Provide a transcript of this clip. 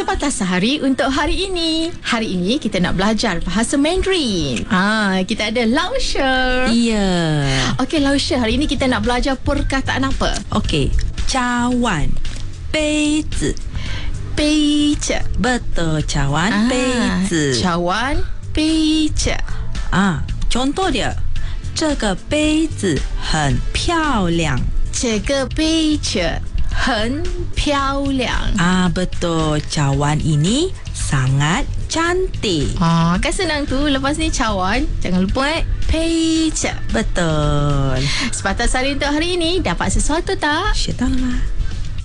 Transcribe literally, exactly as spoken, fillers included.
Sepatah Sehari untuk hari ini. Hari ini kita nak belajar bahasa Mandarin. Ah, kita ada Lao She. Ya. Okey, Lao She, hari ini kita nak belajar perkataan apa? Okey, cawan, 杯子， 杯子 betul cawan, 杯子 cawan, 杯子啊。contoh dia, 这个杯子很漂亮。 这个杯子很漂亮。 Ah, betul. Cawan ini sangat cantik. Ah, kan senang tu. Lepas ni cawan, jangan lupa eh, 杯子 Betul. Sepatah Sehari untuk hari ini. Dapat sesuatu tak? 学到了吗？